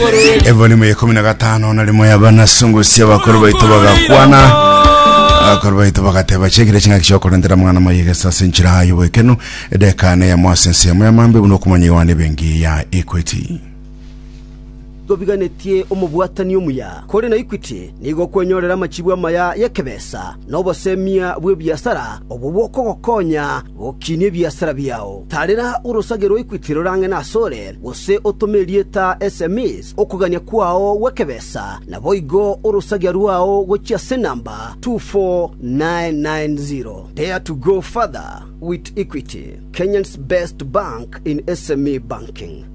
Volume ya 15 na limo ya bana sungu sia bakuru baito bagakwana akuru baito bagateba chekire chinga kishoko ndera mwana mayege sasa nchira hayo wekenu edekane ya mwasense ya mambe buno kumanyiwane bengi ya Equity biganetie omubwatani omuya kore na Equity nigo kwenyorera amachibwa maya yekebesa nobo semia bwe biasara obuboko gokonya bokinie biasara biao tarera urusagero Equity rorange na sore gose otomerieta SMS okugania kwao wekebesa na boigo urusagero rwao gochia se number 24990. Dare to go further with Equity, Kenya's best bank in SME banking.